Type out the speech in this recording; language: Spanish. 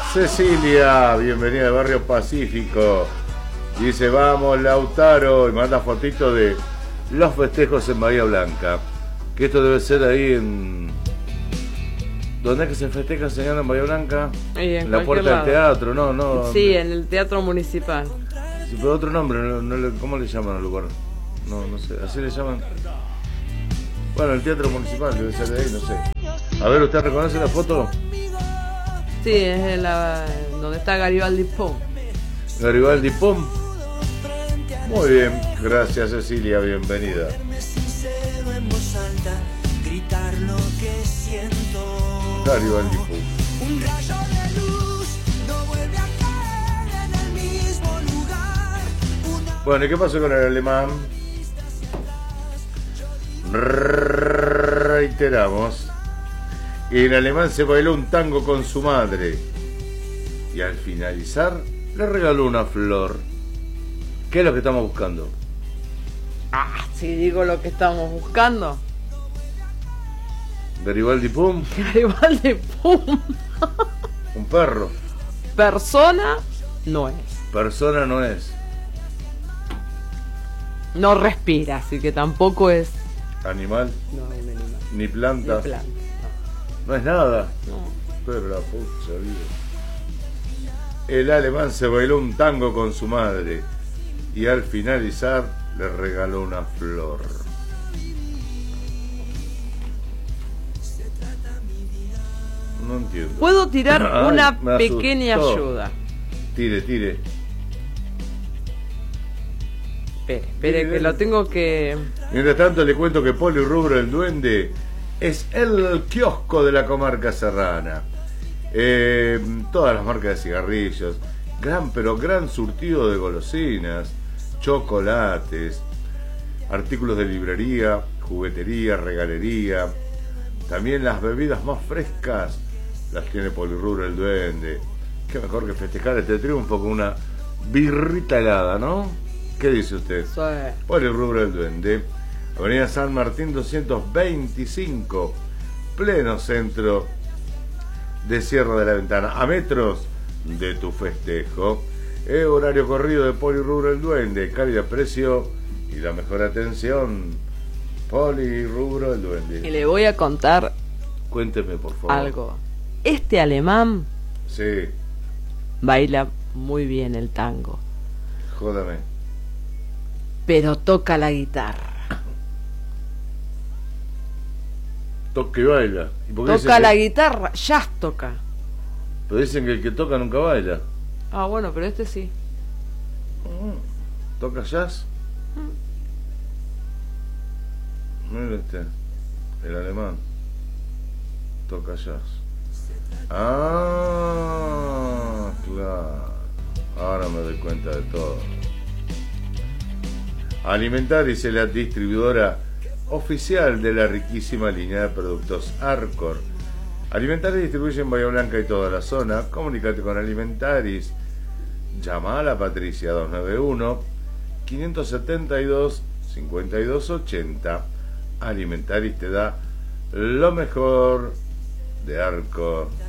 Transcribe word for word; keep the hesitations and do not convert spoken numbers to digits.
Cecilia, bienvenida de Barrio Pacífico. Dice, vamos Lautaro, y manda fotito de los festejos en Bahía Blanca. Que esto debe ser ahí en... ¿Dónde es que se festeja, señora, en Bahía Blanca? En, en la puerta lado. del teatro, no, no. Sí, en el Teatro Municipal. Sí, pero otro nombre, no, no le, ¿cómo le llaman al lugar? No, no sé, así le llaman. Bueno, el Teatro Municipal debe ser de ahí, no sé. A ver, ¿usted reconoce la foto? Sí, es en la, donde está Garibaldi Pom. Garibaldi Pom. Muy bien, gracias Cecilia, bienvenida. Garibaldi Pom. Un rayo de luz no vuelve a caer en el mismo lugar. Una... Bueno, ¿y qué pasó con el alemán? Reiteramos. En alemán se bailó un tango con su madre y al finalizar le regaló una flor. ¿Qué es lo que estamos buscando? Ah, si digo lo que estamos buscando. Garibaldi Pum. Garibaldi Pum. Un perro. Persona no es. Persona no es. No respira, así que tampoco es. Animal. No es un animal. Ni planta. Ni planta. No es nada. No. Pero la pucha vida. El alemán se bailó un tango con su madre y al finalizar le regaló una flor. No entiendo. Puedo tirar Ay, una me pequeña asustó. ayuda. Tire, tire. Espere, espere, Tire. que lo tengo que... Mientras tanto le cuento que Polirrubro el Duende es el kiosco de la comarca serrana. Eh, todas las marcas de cigarrillos, gran pero gran surtido de golosinas, chocolates, artículos de librería, juguetería, regalería. También las bebidas más frescas las tiene Polirrubro el Duende. Qué mejor que festejar este triunfo con una birrita helada, ¿no? ¿Qué dice usted? Sí. Polirrubro el Duende, Avenida San Martín doscientos veinticinco, pleno centro de Sierra de la Ventana, a metros de tu festejo. Eh, horario corrido de Polirrubro el Duende, calidad, precio y la mejor atención. Polirrubro el Y Duende. le voy a contar Cuénteme, por favor. algo. Este alemán Sí, baila muy bien el tango, jódame. pero toca la guitarra. Toca y baila. ¿Y por qué Toca dicen la que- guitarra, jazz toca. Pero dicen que el que toca nunca baila. Ah, bueno, pero este sí. ¿Toca jazz? Mira este, el alemán. Toca jazz. Ah, claro. Ahora me doy cuenta de todo. Alimentaris es la distribuidora oficial de la riquísima línea de productos Arcor. Alimentaris distribuye en Bahía Blanca y toda la zona. Comunícate con Alimentaris. Llama a la Patricia dos nueve uno, cinco siete dos, cinco dos ocho cero. Alimentaris te da lo mejor de Arcor.